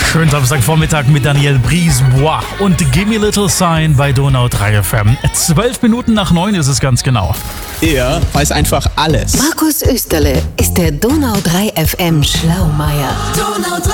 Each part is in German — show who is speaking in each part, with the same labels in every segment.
Speaker 1: Schönen Samstagvormittag mit Daniel Brisebois und Gimme Little Sign bei Donau 3 FM. 12 Minuten nach 9 ist es ganz genau.
Speaker 2: Er weiß einfach alles.
Speaker 3: Markus Österle ist der Donau 3 FM Schlaumeier.
Speaker 4: Donau 3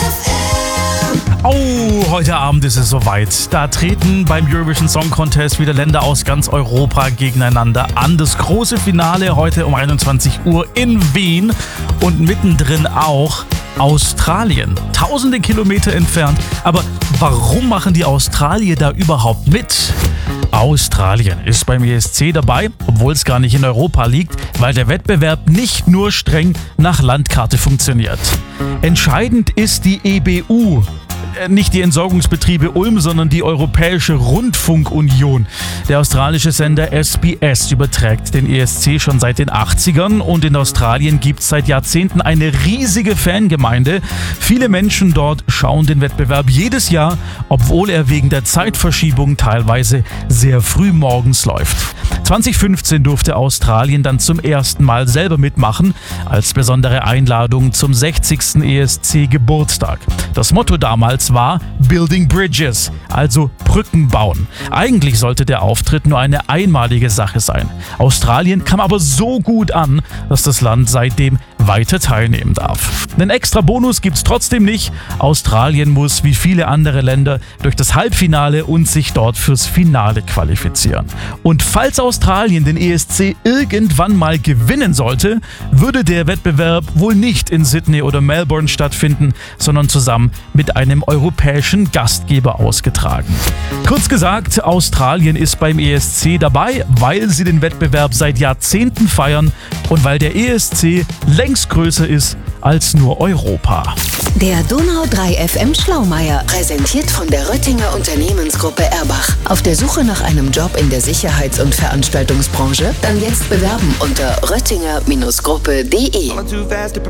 Speaker 4: FM.
Speaker 1: Oh, heute Abend ist es soweit. Da treten beim Eurovision Song Contest wieder Länder aus ganz Europa gegeneinander an. Das große Finale heute um 21 Uhr in Wien und mittendrin auch Australien. Tausende Kilometer entfernt. Aber warum machen die Australier da überhaupt mit? Australien ist beim ESC dabei, obwohl es gar nicht in Europa liegt, weil der Wettbewerb nicht nur streng nach Landkarte funktioniert. Entscheidend ist die EBU. Nicht die Entsorgungsbetriebe Ulm, sondern die Europäische Rundfunkunion. Der australische Sender SBS überträgt den ESC schon seit den 80ern und in Australien gibt es seit Jahrzehnten eine riesige Fangemeinde. Viele Menschen dort schauen den Wettbewerb jedes Jahr, obwohl er wegen der Zeitverschiebung teilweise sehr früh morgens läuft. 2015 durfte Australien dann zum ersten Mal selber mitmachen, als besondere Einladung zum 60. ESC-Geburtstag. Das Motto damals war Building Bridges, also Brücken bauen. Eigentlich sollte der Auftritt nur eine einmalige Sache sein. Australien kam aber so gut an, dass das Land seitdem weiter teilnehmen darf. Einen extra Bonus gibt's trotzdem nicht. Australien muss wie viele andere Länder durch das Halbfinale und sich dort fürs Finale qualifizieren. Und falls Australien den ESC irgendwann mal gewinnen sollte, würde der Wettbewerb wohl nicht in Sydney oder Melbourne stattfinden, sondern zusammen mit einem europäischen Gastgeber ausgetragen. Kurz gesagt, Australien ist beim ESC dabei, weil sie den Wettbewerb seit Jahrzehnten feiern und weil der ESC längst größer ist als nur Europa.
Speaker 3: Der Donau 3 FM Schlaumeier, präsentiert von der Röttinger Unternehmensgruppe Erbach. Auf der Suche nach einem Job in der Sicherheits- und Veranstaltungsbranche? Dann jetzt bewerben unter röttinger-gruppe.de.